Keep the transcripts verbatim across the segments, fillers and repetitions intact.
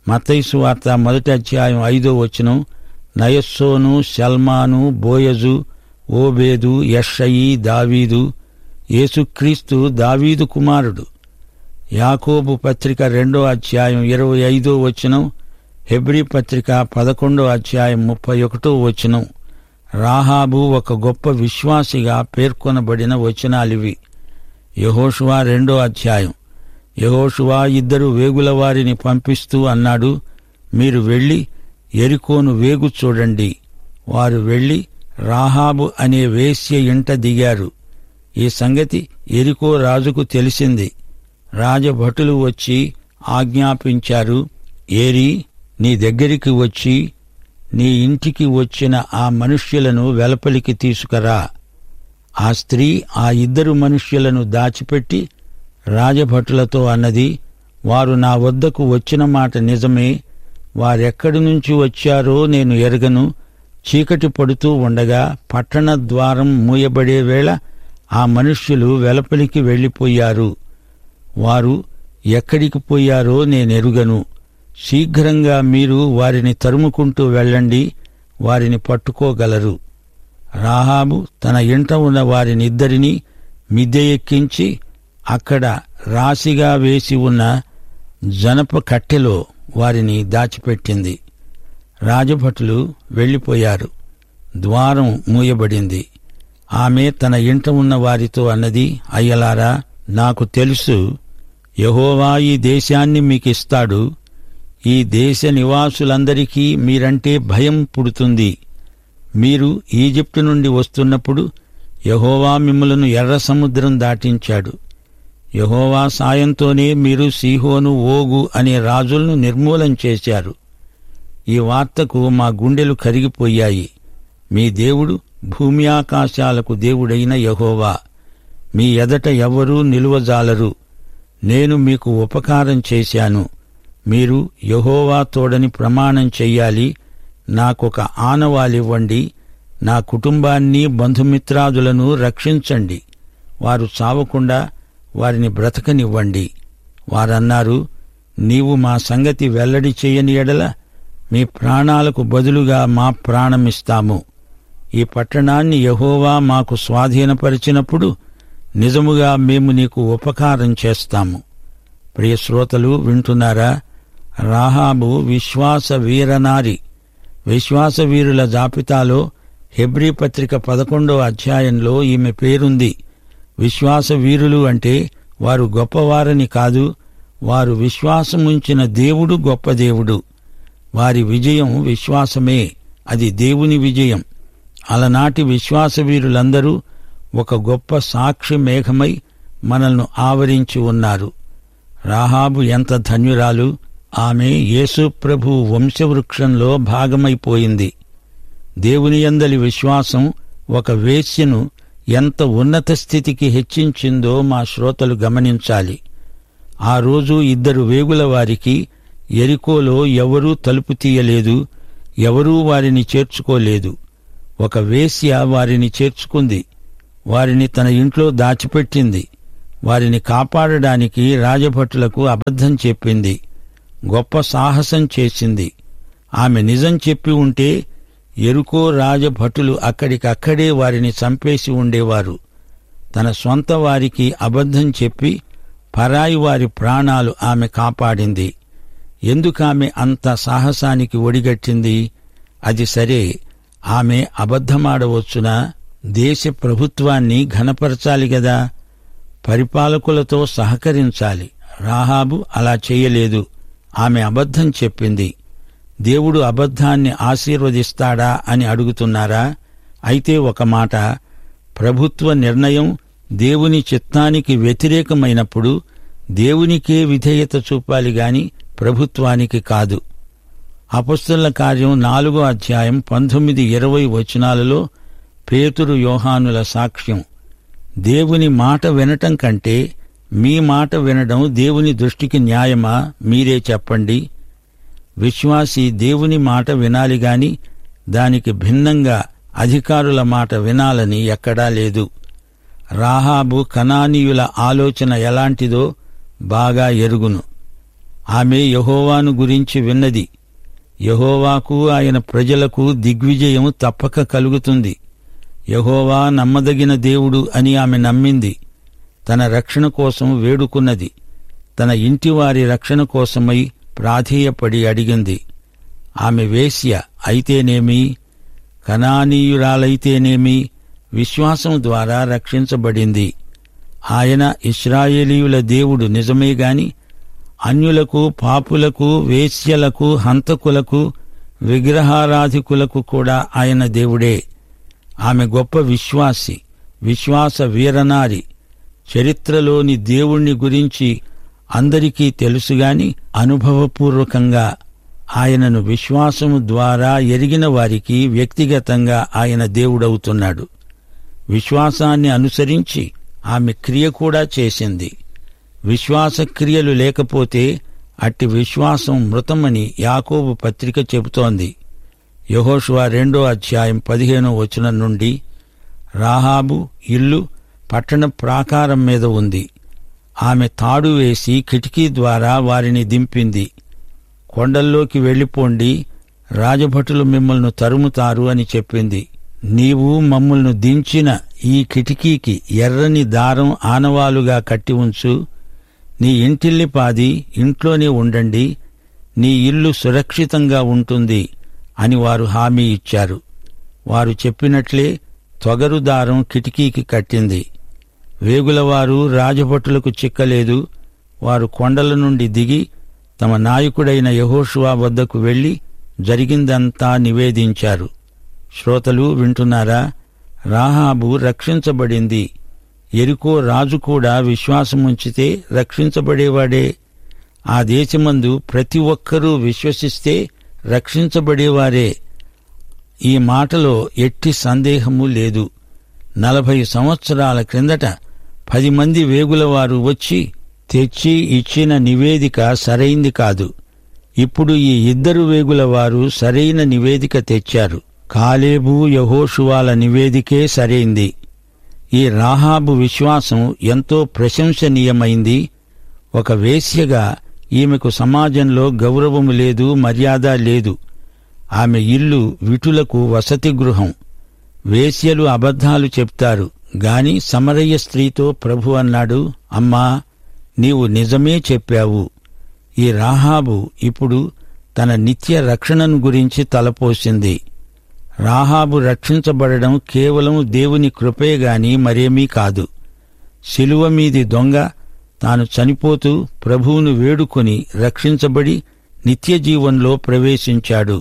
మత్తయి సువార్త మొదటి అధ్యాయం ఐదో వచనం, నయస్సోను, షల్మాను, బోయజు, ఓబేదు, యెషయి, దావీదు. యేసుక్రీస్తు దావీదు కుమారుడు. యాకోబు పత్రిక రెండో అధ్యాయం ఇరవై ఐదో వచనం, హెబ్రీ పత్రిక పదకొండో అధ్యాయం ముప్పై ఒకటో వచనం. రాహాబు ఒక గొప్ప విశ్వాసిగా పేర్కొనబడిన వచనాలివి. యెహోషువ రెండో అధ్యాయం. యెహోషువ ఇద్దరు వేగుల వారిని పంపిస్తూ అన్నాడు, మీరు వెళ్లి యెరికోను వేగు చూడండి. వారు వెళ్లి రాహాబు అనే వేశ్య ఇంట దిగారు. ఈ సంగతి యెరికో రాజుకు తెలిసింది. రాజభటులు వచ్చి ఆజ్ఞాపించారు, ఏరీ, నీ దగ్గరికి వచ్చి నీ ఇంటికి వచ్చిన ఆ మనుష్యులను వెలుపలికి తీసుకురా. ఆ స్త్రీ ఆ ఇద్దరు మనుష్యులను దాచిపెట్టి రాజభటులతో అన్నది, వారు నా వద్దకు వచ్చిన మాట నిజమే. వారెక్కడి నుంచి వచ్చారో నేను ఎరగను. చీకటి పడుతూ ఉండగా పట్టణ ద్వారం మూయబడే వేళ ఆ మనుష్యులు వెలుపలికి వెళ్లిపోయారు. వారు ఎక్కడికి పోయారో నేనెరుగను. శీఘ్రంగా మీరు వారిని తరుముకుంటూ వెళ్ళండి, వారిని పట్టుకోగలరు. రాహాబు తన ఇంట ఉన్న వారినిద్దరినీ మిద్దె ఎక్కించి అక్కడ రాశిగా వేసి ఉన్న జనప కట్టెలో వారిని దాచిపెట్టింది. రాజభటులు వెళ్లిపోయారు. ద్వారం మూయబడింది. ఆమె తన ఇంట ఉన్న వారితో అన్నది, అయ్యలారా, నాకు తెలుసు యెహోవా ఈ దేశాన్ని మీకిస్తాడు. ఈ దేశ నివాసులందరికీ మీరంటే భయం పుడుతుంది. మీరు ఈజిప్టు నుండి వస్తున్నప్పుడు యెహోవా మిమ్ములను ఎర్ర సముద్రం దాటించాడు. యెహోవా సాయంతోనే మీరు సీహోను, ఓగు అనే రాజులను నిర్మూలం చేశారు. ఈ వార్తకు మా గుండెలు కరిగిపోయాయి. మీ దేవుడు భూమి ఆకాశాలకు దేవుడైన యెహోవా. మీ ఎదట ఎవ్వరూ నిలువజాలరు. నేను మీకు ఉపకారం చేశాను. మీరు యెహోవా తోడని ప్రమాణం చెయ్యాలి. నాకొక ఆనవాలివ్వండి. నా కుటుంబాన్ని, బంధుమిత్రాదులను రక్షించండి. వారు చావకుండా వారిని బ్రతకనివ్వండి. వారన్నారు, నీవు మా సంగతి వెల్లడి చేయని ఎడల మీ ప్రాణాలకు బదులుగా మా ప్రాణమిస్తాము. ఈ పట్టణాన్ని యెహోవా మాకు స్వాధీనపరిచినప్పుడు నిజముగా మేము నీకు ఉపకారం చేస్తాము. ప్రియ శ్రోతలు వింటున్నారా? రాహాబు విశ్వాస వీరనారి. విశ్వాస వీరుల జాబితాలో హెబ్రీ పత్రిక పదకొండో అధ్యాయంలో ఈమె పేరుంది. విశ్వాస వీరులు అంటే వారు గొప్పవారని కాదు, వారు విశ్వాసముంచిన దేవుడు గొప్ప దేవుడు. వారి విజయం విశ్వాసమే, అది దేవుని విజయం. అలనాటి విశ్వాస వీరులందరూ ఒక గొప్ప సాక్షి మేఘమై మనల్ని ఆవరించి ఉన్నారు. రాహాబు ఎంత ధన్యురాలు! ఆమె యేసు ప్రభు వంశవృక్షంలో భాగమైపోయింది. దేవుని యందలి విశ్వాసం ఒక వేశ్యను ఎంత ఉన్నత స్థితికి హెచ్చించిందో మా శ్రోతలు గమనించాలి. ఆ రోజు ఇద్దరు వేగుల వారికి యెరికోలో ఎవరూ తలుపు తీయలేదు, ఎవరూ వారిని చేర్చుకోలేదు. ఒక వేశ్య వారిని చేర్చుకుంది, వారిని తన ఇంట్లో దాచిపెట్టింది. వారిని కాపాడడానికి రాజభటులకు అబద్ధం చెప్పింది, గొప్ప సాహసం చేసింది. ఆమె నిజం చెప్పి ఉంటే యెరికో రాజభటులు అక్కడికక్కడే వారిని చంపేసి ఉండేవారు. తన సొంత వారికి అబద్ధం చెప్పి పరాయి వారి ప్రాణాలు ఆమె కాపాడింది. ఎందుకామె అంత సాహసానికి ఒడిగట్టింది? అది సరే, ఆమె అబద్ధమాడవచ్చునా? దేశ ప్రభుత్వాన్ని ఘనపరచాలి గదా, పరిపాలకులతో సహకరించాలి. రాహాబు అలా చేయలేదు. ఆమె అబద్ధం చెప్పింది. దేవుడు అబద్ధాన్ని ఆశీర్వదిస్తాడా అని అడుగుతున్నారా? అయితే ఒక మాట, ప్రభుత్వ నిర్ణయం దేవుని చిత్తానికి వ్యతిరేకమైనప్పుడు దేవునికే విధేయత చూపాలి గాని ప్రభుత్వానికి కాదు. అపొస్తలుల కార్యం నాలుగో అధ్యాయం పంతొమ్మిది ఇరవై వచనాలలో పేతురు, యోహానుల సాక్ష్యం. దేవుని మాట వినటం కంటే మీ మాట వినడం దేవుని దృష్టికి న్యాయమా? మీరే చెప్పండి. విశ్వాసి దేవుని మాట వినాలి గాని దానికి భిన్నంగా అధికారుల మాట వినాలని ఎక్కడా లేదు. రాహాబు కనానీయుల ఆలోచన ఎలాంటిదో బాగా ఎరుగును. ఆమె యెహోవాను గురించి విన్నది. యెహోవాకు ఆయన ప్రజలకు దిగ్విజయం తప్పక కలుగుతుంది. యెహోవా నమ్మదగిన దేవుడు అని ఆమె నమ్మింది. తన రక్షణ కోసం వేడుకున్నది. తన ఇంటివారి రక్షణ కోసమై ప్రాధేయపడి అడిగింది. ఆమె వేశ్య అయితేనేమి, కనానీయురాలైతేనేమి విశ్వాసం ద్వారా రక్షించబడింది. ఆయన ఇశ్రాయేలీయుల దేవుడు నిజమేగాని అన్యులకు, పాపులకు, వేశ్యలకు, హంతకులకు, విగ్రహారాధికులకు కూడా ఆయన దేవుడే. ఆమె గొప్ప విశ్వాసి, విశ్వాస వీరనారి. చరిత్రలోని దేవుణ్ణి గురించి అందరికీ తెలుసుగాని అనుభవపూర్వకంగా ఆయనను విశ్వాసము ద్వారా ఎరిగిన వారికి వ్యక్తిగతంగా ఆయన దేవుడవుతున్నాడు. విశ్వాసాన్ని అనుసరించి ఆమె క్రియ కూడా చేసింది. విశ్వాస క్రియలు లేకపోతే అట్టి విశ్వాసం మృతమని యాకోబు పత్రిక చెబుతోంది. యెహోషువ రెండో అధ్యాయం పదిహేనో వచనం నుండి, రాహాబు ఇల్లు పట్టణ ప్రాకారం మీద ఉంది. ఆమె తాడు వేసి కిటికీ ద్వారా వారిని దింపింది. కొండల్లోకి వెళ్ళిపోండి, రాజభటులు మిమ్మల్ని తరుముతారు అని చెప్పింది. నీవు మమ్మల్ని దించిన ఈ కిటికీకి ఎర్రని దారం ఆనవాలుగా కట్టి ఉంచు. నీ ఇంటిల్లిపాది ఇంట్లోనే ఉండండి, నీ ఇల్లు సురక్షితంగా ఉంటుంది అని వారు హామీ ఇచ్చారు. వారు చెప్పినట్లే తొగరు దారం కిటికీకి కట్టింది. వేగులవారు రాజభటులకు చిక్కలేదు. వారు కొండల నుండి దిగి తమ నాయకుడైన యెహోషువ వద్దకు వెళ్లి జరిగిందంతా నివేదించారు. శ్రోతలు వింటున్నారా? రాహాబు రక్షించబడింది. యెరికో రాజు కూడా విశ్వాసముంచితే రక్షించబడేవాడే. ఆ దేశమందు ప్రతి ఒక్కరూ విశ్వసిస్తే రక్షించబడేవారే. ఈ మాటలో ఎట్టి సందేహము లేదు. నలభై సంవత్సరాల క్రిందట పది మంది వేగులవారు వచ్చి తెచ్చి ఇచ్చిన నివేదిక సరైంది కాదు. ఇప్పుడు ఈ ఇద్దరు వేగులవారు సరైన నివేదిక తెచ్చారు. కాలేబు, యెహోషువాల నివేదికే సరైంది. ఈ రాహాబు విశ్వాసం ఎంతో ప్రశంసనీయమైంది. ఒక వేశ్యగా ఈమెకు సమాజంలో గౌరవము లేదు, మర్యాద లేదు. ఆమె ఇల్లు విటులకు వసతి గృహం. వేశ్యలు అబద్ధాలు చెప్తారు గాని సమరయ్య స్త్రీతో ప్రభు అన్నాడు, అమ్మా, నీవు నిజమే చెప్పావు. ఈ రాహాబు ఇప్పుడు తన నిత్య రక్షణను గురించి తలపోసింది. రాహాబు రక్షించబడడం కేవలం దేవుని కృపేగాని మరేమీ కాదు. శిలువ మీది దొంగ తాను చనిపోతూ ప్రభువును వేడుకొని రక్షించబడి నిత్యజీవంలో ప్రవేశించాడు.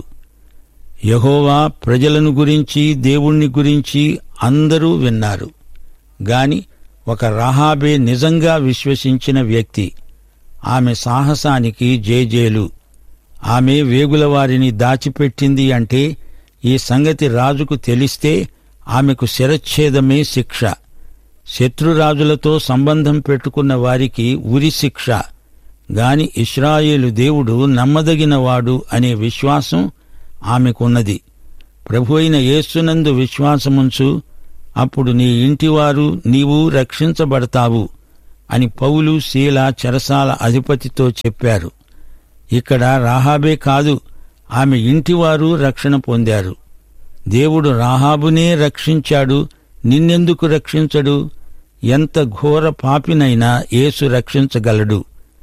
యెహోవా ప్రజలను గురించి, దేవుణ్ణి గురించి అందరూ విన్నారు. గాని ఒక రాహాబే నిజంగా విశ్వసించిన వ్యక్తి. ఆమె సాహసానికి జేజేలు. ఆమె వేగులవారిని దాచిపెట్టింది అంటే ఈ సంగతి రాజుకు తెలిస్తే ఆమెకు శిరచ్ఛేదమే శిక్ష. శత్రురాజులతో సంబంధం పెట్టుకున్న వారికి ఉరి శిక్ష. గాని ఇశ్రాయేలు దేవుడు నమ్మదగినవాడు అనే విశ్వాసం ఆమెకున్నది. ప్రభువైన యేసునందు విశ్వాసముంచు, అప్పుడు నీ ఇంటివారు నీవు రక్షించబడతావు అని పౌలు, శీల చెరసాల అధిపతితో చెప్పారు. ఇక్కడ రాహాబే కాదు, ఆమె ఇంటివారు రక్షణ పొందారు. దేవుడు రాహాబునే రక్షించాడు, నిన్నెందుకు రక్షించడు? ఎంత ఘోర పాపినైనా యేసు రక్షించగలడు.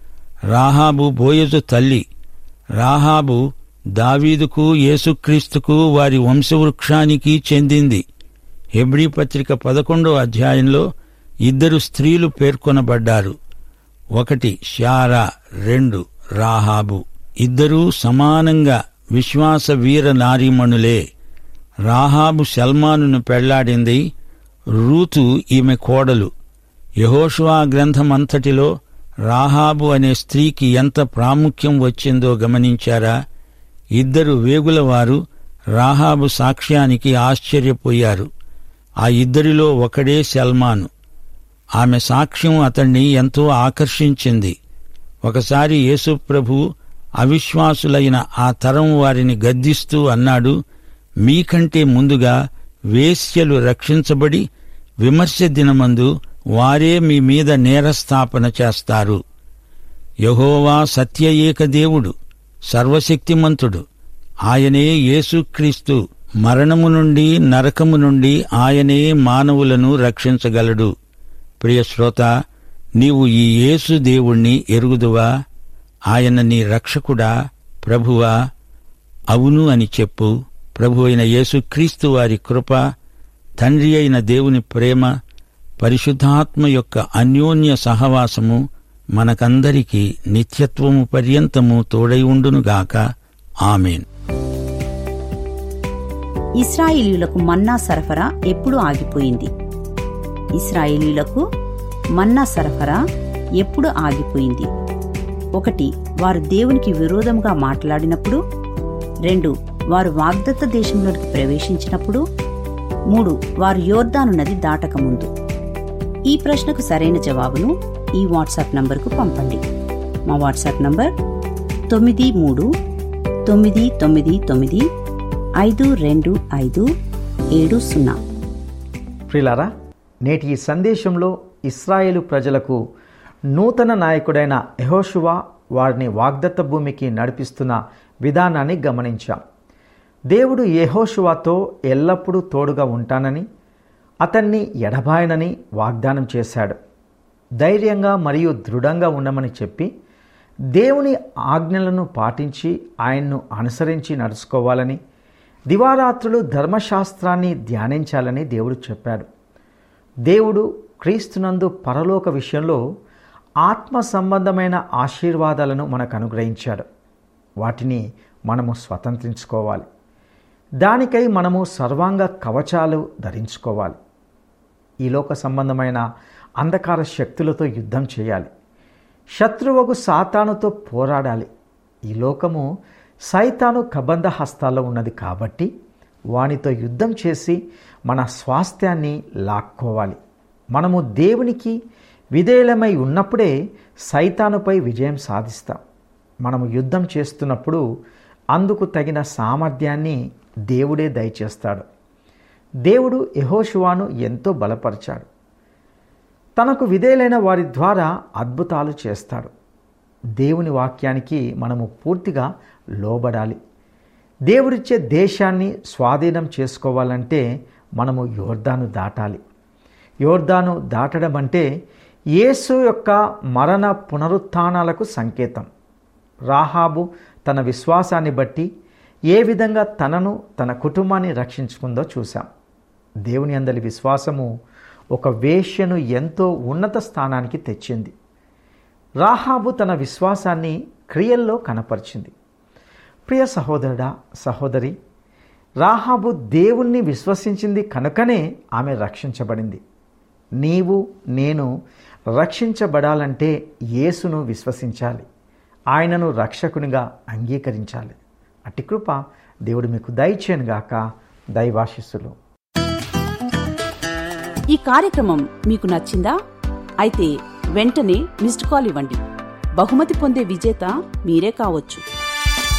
రాహాబు బోయజు తల్లి. రాహాబు దావీదుకు, యేసుక్రీస్తుకు, వారి వంశవృక్షానికి చెందింది. హెబ్రీ పత్రిక పదకొండో అధ్యాయంలో ఇద్దరు స్త్రీలు పేర్కొనబడ్డారు. ఒకటి శారా, రెండు రాహాబు. ఇద్దరూ సమానంగా విశ్వాస వీర నారీమణులే. రాహాబు సల్మానును పెళ్లాడింది. రూతు ఈమె కోడలు. యెహోషువ గ్రంథమంతటిలో రాహాబు అనే స్త్రీకి ఎంత ప్రాముఖ్యం వచ్చిందో గమనించారా? ఇద్దరు వేగులవారు రాహాబు సాక్ష్యానికి ఆశ్చర్యపోయారు. ఆ ఇద్దరిలో ఒకడే సల్మాను. ఆమె సాక్ష్యం అతణ్ణి ఎంతో ఆకర్షించింది. ఒకసారి యేసుప్రభు అవిశ్వాసులైన ఆ తరం వారిని గద్దిస్తూ అన్నాడు, మీకంటే ముందుగా వేశ్యలు రక్షించబడి విమర్శ దినమందు వారే మీ మీద నేరస్థాపన చేస్తారు. యెహోవా సత్య ఏక దేవుడు, సర్వశక్తిమంతుడు. ఆయనే యేసుక్రీస్తు. మరణము నుండి, నరకము నుండి ఆయనే మానవులను రక్షించగలడు. ప్రియ శ్రోత, నీవు ఈ యేసు దేవుణ్ణి ఎరుగుదువా? ఆయన నీ రక్షకుడా, ప్రభువా? అవును అని చెప్పు. ప్రభు అయిన యేసుక్రీస్తు వారి కృప, తండ్రి అయిన దేవుని ప్రేమ, పరిశుద్ధాత్మ యొక్క అన్యోన్య సహవాసము మనకందరికీ నిత్యత్వము పర్యంతము తోడై ఉండునుగాక. ఆమేన్. ఇశ్రాయేలీయులకు మన్నా సరఫరా ఎప్పుడు ఆగిపోయింది? ఇశ్రాయేలీయులకు మన్నా సరఫరా ఎప్పుడు ఆగిపోయింది? ఒకటి, వారు దేవునికి విరోధంగా మాట్లాడినప్పుడు. రెండు, వారు వాగ్దత్త దేశంలోకి ప్రవేశించినప్పుడు. మూడు, వారు యోర్దాను నది దాటకముందు. ఈ ప్రశ్నకు సరైన జవాబును ఈ వాట్సాప్ నంబర్కు పంపండి. మా వాట్సాప్ నంబర్ తొమ్మిది మూడు తొమ్మిది తొమ్మిది తొమ్మిది ఐదు రెండు ఐదు ఏడు సున్నా. ప్రియులారా, నేటి ఈ సందేశంలో ఇశ్రాయేలు ప్రజలకు నూతన నాయకుడైన యెహోషువ వారిని వాగ్దత్త భూమికి నడిపిస్తున్న విధానాన్ని గమనించాం. దేవుడు యెహోషువతో ఎల్లప్పుడూ తోడుగా ఉంటానని, అతన్ని ఎడబాయనని వాగ్దానం చేశాడు. ధైర్యంగా మరియు దృఢంగా ఉండమని చెప్పి, దేవుని ఆజ్ఞలను పాటించి ఆయన్ను అనుసరించి నడుచుకోవాలని, దివారాత్రులు ధర్మశాస్త్రాన్ని ధ్యానించాలని దేవుడు చెప్పాడు. దేవుడు క్రీస్తునందు పరలోక విషయంలో ఆత్మ సంబంధమైన ఆశీర్వాదాలను మనకు అనుగ్రహించాడు. వాటిని మనము స్వతంత్రించుకోవాలి. దానికై మనము సర్వాంగ కవచాలు ధరించుకోవాలి. ఈ లోక సంబంధమైన అంధకార శక్తులతో యుద్ధం చేయాలి. శత్రువుకు సాతానుతో పోరాడాలి. ఈ లోకము సైతాను కబంధ హస్తాల్లో ఉన్నది కాబట్టి వానితో యుద్ధం చేసి మన స్వాస్థ్యాన్ని లాక్కోవాలి. మనము దేవునికి విధేయులమై ఉన్నప్పుడే సైతానుపై విజయం సాధిస్తాం. మనము యుద్ధం చేస్తున్నప్పుడు అందుకు తగిన సామర్థ్యాన్ని దేవుడే దయచేస్తాడు. దేవుడు యెహోషువను ఎంతో బలపరిచాడు. తనకు విధేయులైన వారి ద్వారా అద్భుతాలు చేస్తాడు. దేవుని వాక్యానికి మనము పూర్తిగా లోబడాలి. దేవుడిచ్చే దేశాన్ని స్వాధీనం చేసుకోవాలంటే మనము యోర్దాను దాటాలి. యోర్దాను దాటడం అంటే యేసు యొక్క మరణ పునరుత్థానాలకు సంకేతం. రాహాబు తన విశ్వాసాన్ని బట్టి ఏ విధంగా తనను తన కుటుంబాన్ని రక్షించుకుందో చూశాం. దేవుని అందలి విశ్వాసము ఒక వేశ్యను ఎంతో ఉన్నత స్థానానికి తెచ్చింది. రాహాబు తన విశ్వాసాన్ని క్రియల్లో కనపరిచింది. ప్రియ సహోదరుడా, సహోదరి, రాహాబు దేవుణ్ణి విశ్వసించింది కనుకనే ఆమె రక్షించబడింది. నీవు నేను రక్షించబడాలంటే యేసును విశ్వసించాలి. ఆయనను రక్షకునిగా అంగీకరించాలి. అట్టి కృప దేవుడు మీకు దయచేయనుగాక. దైవాశీస్సులు. ఈ కార్యక్రమం మీకు నచ్చిందా? అయితే వెంటనే మిస్డ్ కాల్ ఇవ్వండి. బహుమతి పొందే విజేత మీరే కావచ్చు.